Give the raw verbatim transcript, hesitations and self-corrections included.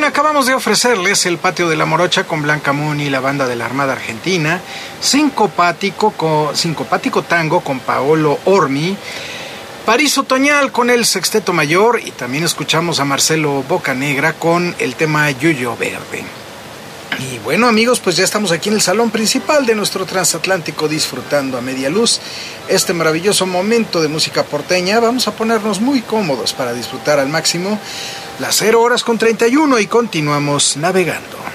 acabamos de ofrecerles El Patio de la Morocha con Blanca Moon y la banda de la Armada Argentina, Sincopático, con, Sincopático Tango con Paolo Ormi, París Otoñal con el Sexteto Mayor, y también escuchamos a Marcelo Bocanegra con el tema Yuyo Verde. Y bueno, amigos, pues ya estamos aquí en el salón principal de nuestro transatlántico, disfrutando a media luz este maravilloso momento de música porteña. Vamos a ponernos muy cómodos para disfrutar al máximo las cero horas con treinta y uno y continuamos navegando.